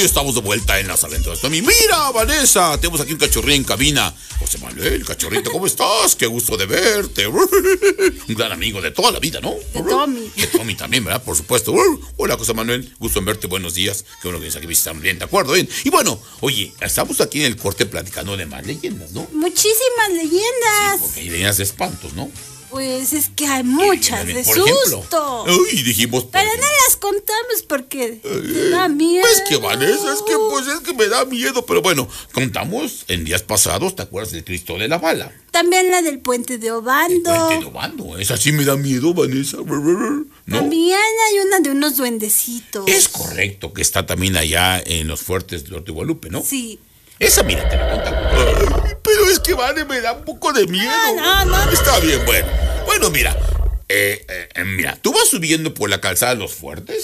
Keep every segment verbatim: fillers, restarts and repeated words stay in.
estamos de vuelta en las aventuras Tommy. Mira, Vanessa, tenemos aquí un cachorrín en cabina. José Manuel, cachorrito, ¿cómo estás? Qué gusto de verte. Un gran amigo de toda la vida, ¿no? De Tommy. De Tommy también, ¿verdad? Por supuesto. Hola, José Manuel, gusto en verte, buenos días. Qué bueno que vienes aquí a visitarme. Bien, de acuerdo, bien. Y bueno, oye, estamos aquí en el corte platicando de más leyendas, ¿no? Muchísimas leyendas. Sí, porque hay leyendas de espantos, ¿no? Pues es que hay muchas de por susto. Ejemplo, uy, dijimos. Pero no las contamos porque me da miedo. Pues que Vanessa, es que pues es que me da miedo. Pero bueno, contamos en días pasados, ¿te acuerdas del Cristo de la Bala? También la del Puente de Obando. El Puente de Obando, esa sí me da miedo, Vanessa. ¿No? También hay una de unos duendecitos. Es correcto, que está también allá en los fuertes de Norte de Guadalupe, ¿no? Sí. Esa, mira, te la contamos. Ay, pero es que, Vane, me da un poco de miedo. No, no, no. Está bien, bueno. Bueno, mira. Eh, eh, mira, tú vas subiendo por la calzada de los fuertes.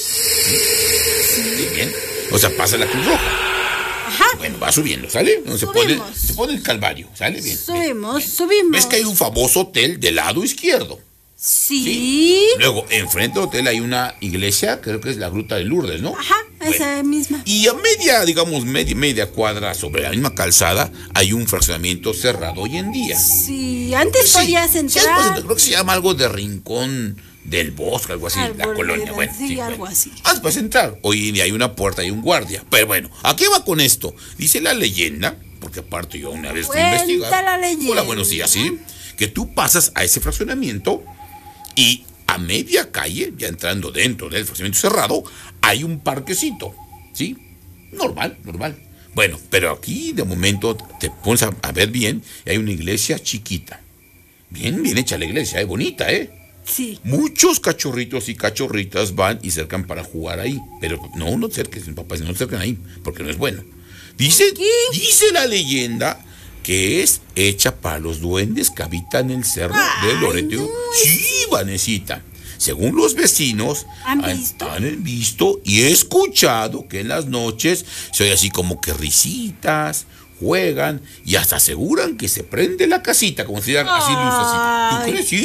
¿Sí? ¿Sí? Bien. O sea, pasa la Cruz Roja. Ajá. Bueno, va subiendo, ¿sale? No, se, pone, Subimos. se pone el Calvario, ¿sale? Bien. Subimos, bien. subimos. ¿Ves que hay un famoso hotel del lado izquierdo? Sí. Sí. Luego, enfrente del hotel hay una iglesia, creo que es la Gruta de Lourdes, ¿no? Ajá, Bueno, esa misma. y a media, digamos, media, media cuadra sobre la misma calzada hay un fraccionamiento cerrado hoy en día. Sí, antes Sí, podías sí, entrar. antes, creo que se llama algo de Rincón del Bosque, algo así, Arboleda, la colonia. Bueno, sí, sí, algo bueno. así. Antes puedes entrar. Hoy en día hay una puerta y un guardia. Pero bueno, ¿a qué va con esto? Dice la leyenda, porque aparte yo una vez fui a Cuenta investigar. la leyenda. Hola, buenos días, ¿sí? Que tú pasas a ese fraccionamiento y a media calle, ya entrando dentro del fraccionamiento cerrado, hay un parquecito, ¿sí? Normal, normal. Bueno, pero aquí de momento te pones a, a ver bien, y hay una iglesia chiquita. Bien, bien hecha la iglesia, ¿eh? Bonita, ¿eh? Sí. Muchos cachorritos y cachorritas van y cercan para jugar ahí. Pero no, no cerques, papá, no cercan ahí, porque no es bueno. Dice, dice la leyenda que es hecha para los duendes que habitan el cerro Ay, de Loreto. no, Sí, Vanesita. Según los vecinos, ¿Han visto? han visto y he escuchado que en las noches se oye así como que risitas, juegan y hasta aseguran que se prende la casita, como si fuera así luz así. ¿Tú Ay. crees? Sí,